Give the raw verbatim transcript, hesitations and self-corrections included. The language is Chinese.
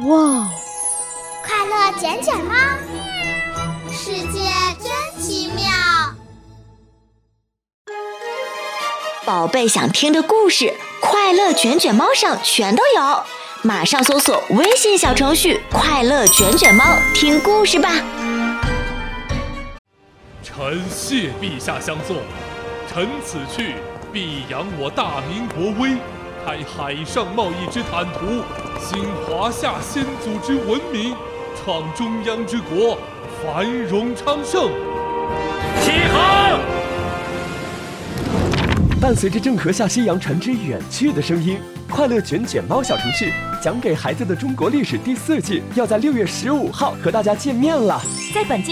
哇！ 快乐卷卷猫，世界真奇妙。 宝贝想听的故事，快乐卷卷猫上全都有，马上搜索微信小程序快乐卷卷猫听故事吧。 臣谢陛下相送，臣此去必扬我大明国威，开海上贸易之坦途，兴华夏先祖之文明，创中央之国，繁荣昌盛。 起航！ 伴随着郑和下西洋船只远去的声音，快乐卷卷猫小程序讲给孩子的中国历史第四季要在六月十五号和大家见面了。 在本季